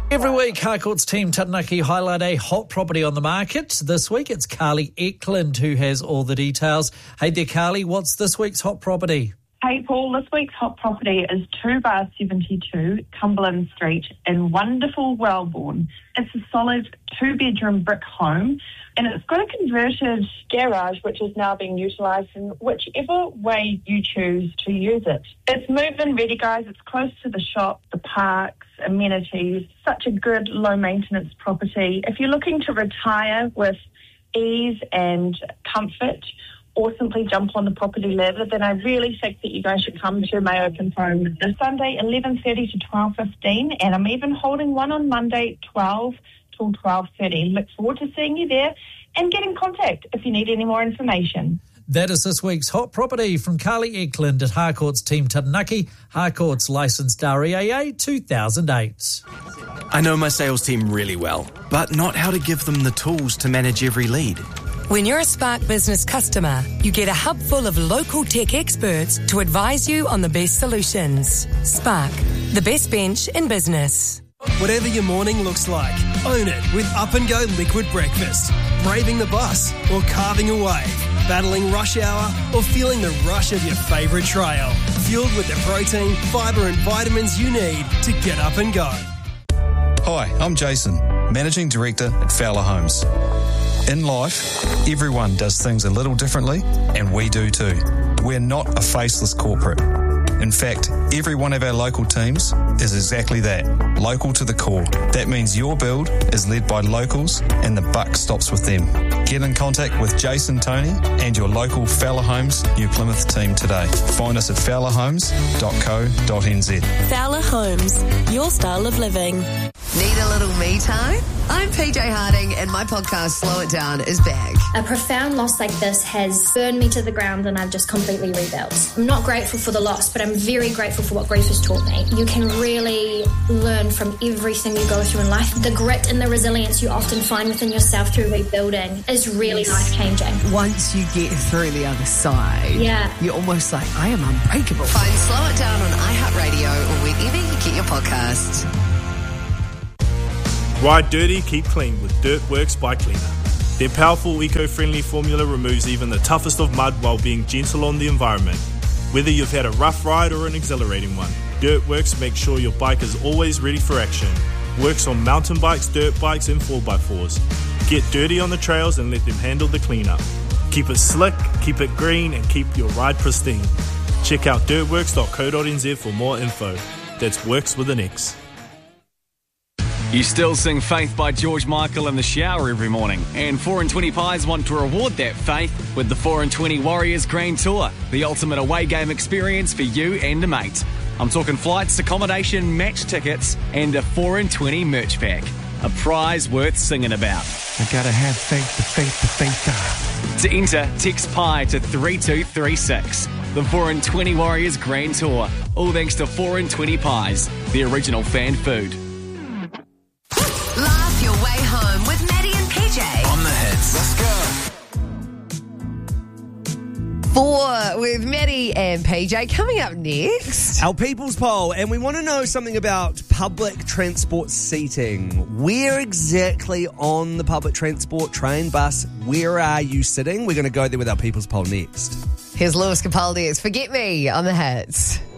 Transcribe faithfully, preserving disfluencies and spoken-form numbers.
Every week, Harcourt's team Taranaki highlight a hot property on the market. This week, it's Carly Eklund who has all the details. Hey there, Carly. What's this week's hot property? Hey, Paul. This week's hot property is two bar seventy-two, Cumberland Street in wonderful Wellbourne. It's a solid two-bedroom brick home, and it's got a converted garage which is now being utilised in whichever way you choose to use it. It's move-in ready, guys. It's close to the shop, the parks, amenities. Such a good low-maintenance property. If you're looking to retire with ease and comfort, or simply jump on the property ladder, then I really think that you guys should come to my open home this Sunday, eleven thirty to twelve fifteen, and I'm even holding one on Monday, twelve till twelve thirty. Look forward to seeing you there, and get in contact if you need any more information. That is this week's hot property from Carly Eklund at Harcourt's team Taranaki, Harcourt's licensed R E A A two thousand eight. I know my sales team really well, but not how to give them the tools to manage every lead. When you're a Spark Business customer, you get a hub full of local tech experts to advise you on the best solutions. Spark, the best bench in business. Whatever your morning looks like, own it with Up and Go Liquid Breakfast. Braving the bus or carving away. Battling rush hour or feeling the rush of your favourite trail. Fueled with the protein, fibre and vitamins you need to get up and go. Hi, I'm Jason, Managing Director at Fowler Homes. In life, everyone does things a little differently, and we do too. We're not a faceless corporate. In fact, every one of our local teams is exactly that, local to the core. That means your build is led by locals and the buck stops with them. Get in contact with Jason Tony and your local Fowler Homes New Plymouth team today. Find us at fowler homes dot co dot n z. Fowler Homes, your style of living. Need a little me time? I'm P J Harding, and my podcast, Slow It Down, is back. A profound loss like this has burned me to the ground, and I've just completely rebuilt. I'm not grateful for the loss, but I'm very grateful for what grief has taught me. You can really learn from everything you go through in life. The grit and the resilience you often find within yourself through rebuilding is really yes. life-changing. Once you get through the other side, yeah. you're almost like, I am unbreakable. Find Slow It Down on iHeartRadio or wherever you get your podcasts. Ride dirty, keep clean with Dirtworks Bike Cleaner. Their powerful, eco-friendly formula removes even the toughest of mud while being gentle on the environment. Whether you've had a rough ride or an exhilarating one, Dirtworks makes sure your bike is always ready for action. Works on mountain bikes, dirt bikes and four by fours. Get dirty on the trails and let them handle the cleanup. Keep it slick, keep it green and keep your ride pristine. Check out dirtworks dot co dot n z for more info. That's Works with an X. You still sing Faith by George Michael in the shower every morning. And four and twenty Pies want to reward that faith with the four and twenty Warriors Grand Tour, the ultimate away game experience for you and a mate. I'm talking flights, accommodation, match tickets, and a four and twenty merch pack. A prize worth singing about. I gotta have faith, the faith, the faith. To enter, text PIE to three two three six. The four and twenty Warriors Grand Tour. All thanks to four and twenty Pies, the original fan food. Laugh your way home with Maddie and P J. On the hits. Let's go. Four with Maddie and P J. Coming up next, our People's Poll, and we want to know something about public transport seating. Where exactly on the public transport, train, bus, where are you sitting? We're going to go there with our People's Poll next. Here's Lewis Capaldi. It's Forget Me on the hits.